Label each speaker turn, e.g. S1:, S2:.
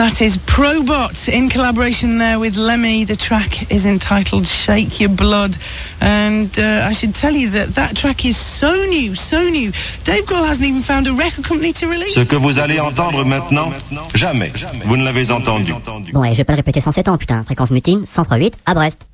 S1: That is Probot in collaboration there with Lemmy. The track is entitled Shake Your Blood. And I should tell you that track is so new. Dave Grohl hasn't even found a record company to release.
S2: Ce que vous allez entendre maintenant, jamais vous ne l'avez entendu.
S3: Bon, et je vais pas le répéter 107 ans, putain. Fréquence Mutine, 103.8 à Brest.